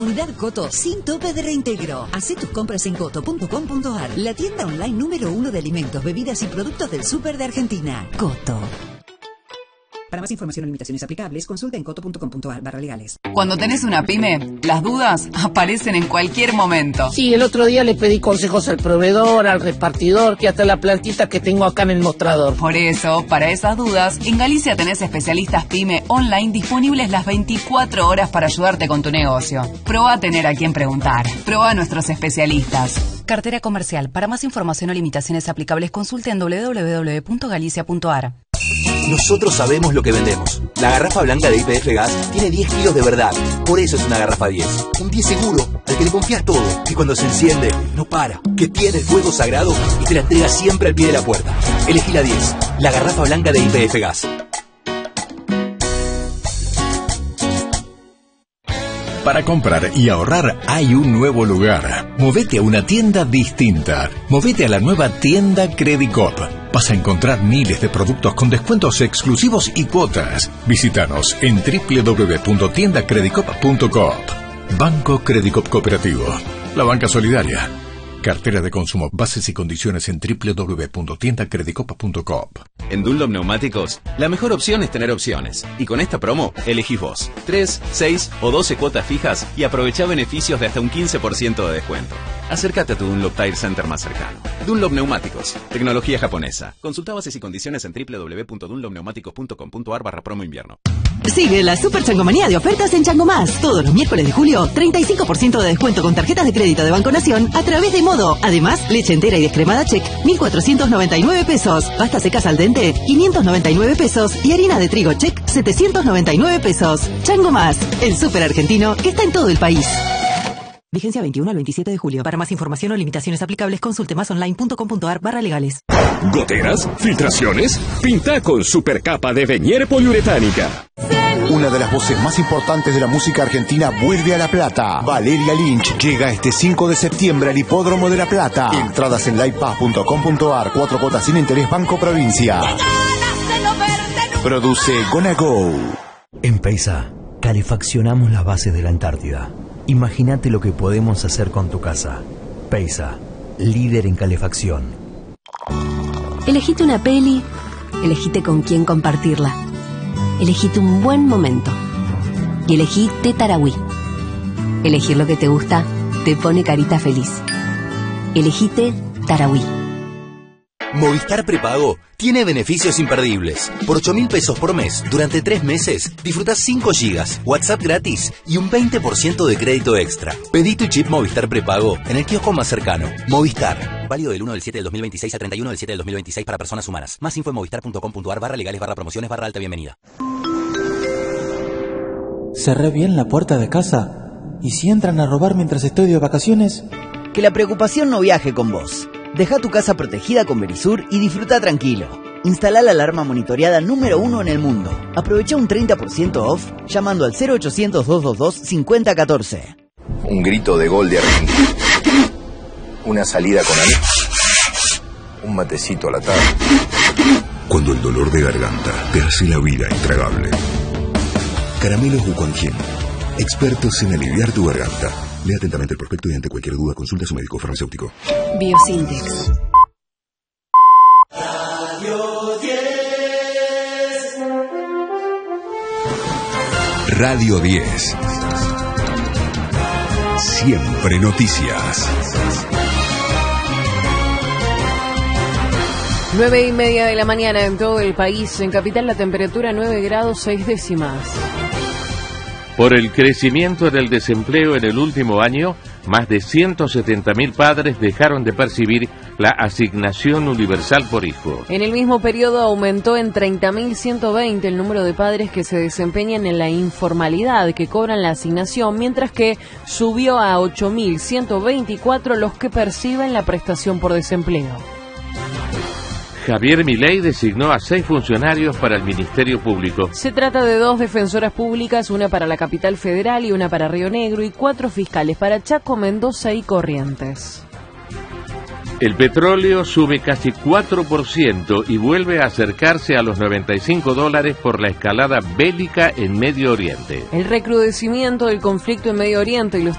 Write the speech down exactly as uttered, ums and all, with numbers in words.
Unidad Coto sin tope de reintegro. Hacé tus compras en coto punto com punto ar, la tienda online número uno de alimentos, bebidas y productos del súper de Argentina. Coto. Para más información o limitaciones aplicables, consulta en coto punto com punto ar barra legales. Cuando tenés una pyme, las dudas aparecen en cualquier momento. Sí, el otro día le pedí consejos al proveedor, al repartidor y hasta la plantita que tengo acá en el mostrador. Por eso, para esas dudas, en Galicia tenés especialistas pyme online disponibles las veinticuatro horas para ayudarte con tu negocio. Probá a tener a quien preguntar. Probá a nuestros especialistas. Cartera comercial. Para más información o limitaciones aplicables, consulte en doble u doble u doble u punto galicia punto ar. Nosotros sabemos lo que vendemos. La garrafa blanca de Y P F Gas tiene diez kilos de verdad. Por eso es una garrafa diez. Un diez seguro, al que le confías todo. Y cuando se enciende, no para. Que tiene el fuego sagrado y te la entrega siempre al pie de la puerta. Elegí la diez. La garrafa blanca de Y P F Gas. Para comprar y ahorrar hay un nuevo lugar. Movete a una tienda distinta. Movete a la nueva tienda Credicop. Vas a encontrar miles de productos con descuentos exclusivos y cuotas. Visítanos en doble u doble u doble u punto tienda credicop punto com. Banco Credicop Cooperativo. La banca solidaria. Cartera de consumo. Bases y condiciones en doble u doble u doble u punto tienda credicop punto com. En Dunlop Neumáticos, la mejor opción es tener opciones. Y con esta promo, elegís vos. tres, seis o doce cuotas fijas y aprovechá beneficios de hasta un quince por ciento de descuento. Acércate a tu Dunlop Tire Center más cercano. Dunlop Neumáticos, tecnología japonesa. Consulta bases y condiciones en doble u doble u doble u punto dunlop neumáticos punto com punto ar barra promo invierno. Sigue la Super Changomanía de ofertas en Chango Más. Todos los miércoles de julio, treinta y cinco por ciento de descuento con tarjetas de crédito de Banco Nación a través de Modo. Además, leche entera y descremada Check, mil cuatrocientos noventa y nueve pesos. Pasta secas al dente, quinientos noventa y nueve pesos. Y harina de trigo Check, setecientos noventa y nueve pesos. Chango Más, el súper argentino que está en todo el país. Vigencia veintiuno al veintisiete de julio. Para más información o limitaciones aplicables, consulte masonline punto com punto ar barra legales. ¿Goteras? ¿Filtraciones? Pinta con supercapa de Venier poliuretánica. Una de las voces más importantes de la música argentina vuelve a La Plata. Valeria Lynch llega este cinco de septiembre al Hipódromo de La Plata. Entradas en livepass punto com punto ar. Cuatro cuotas sin interés Banco Provincia. Produce Gonna Go. En Peisa, calefaccionamos las bases de la Antártida. Imagínate lo que podemos hacer con tu casa. Peisa, líder en calefacción. Elegite una peli, elegite con quién compartirla. Elegite un buen momento. Y elegí Tetarawí. Elegir lo que te gusta te pone carita feliz. Elegite Tarahui. Movistar Prepago tiene beneficios imperdibles. Por ocho mil pesos por mes, durante tres meses, disfrutás cinco gigas, WhatsApp gratis y un veinte por ciento de crédito extra. Pedí tu chip Movistar Prepago en el kiosco más cercano. Movistar. Válido del uno del siete del dos mil veintiséis a treinta y uno del siete del dos mil veintiséis para personas humanas. Más info en movistar punto com punto ar barra legales barra promociones barra alta bienvenida. ¿Cerré bien la puerta de casa? ¿Y si entran a robar mientras estoy de vacaciones? Que la preocupación no viaje con vos. Deja tu casa protegida con Verisur y disfruta tranquilo. Instala la alarma monitoreada número uno en el mundo. Aprovecha un treinta por ciento off llamando al cero ochocientos, doscientos veintidós, cincuenta catorce. Un grito de gol de Argentina. Una salida con Ale. Un matecito a la tarde. Cuando el dolor de garganta te hace la vida intragable. Caramelos Buconquien. Expertos en aliviar tu garganta. Lea atentamente el prospecto y ante cualquier duda consulta a su médico farmacéutico. Biosintex. Radio diez. Radio diez. Siempre noticias. Nueve y media de la mañana en todo el país. En Capital la temperatura nueve grados seis décimas. Por el crecimiento del desempleo en el último año, más de ciento setenta mil padres dejaron de percibir la asignación universal por hijo. En el mismo periodo aumentó en treinta mil ciento veinte el número de padres que se desempeñan en la informalidad, que cobran la asignación, mientras que subió a ocho mil ciento veinticuatro los que perciben la prestación por desempleo. Javier Milei designó a seis funcionarios para el Ministerio Público. Se trata de dos defensoras públicas, una para la Capital Federal y una para Río Negro, y cuatro fiscales para Chaco, Mendoza y Corrientes. El petróleo sube casi cuatro por ciento y vuelve a acercarse a los noventa y cinco dólares por la escalada bélica en Medio Oriente. El recrudecimiento del conflicto en Medio Oriente y los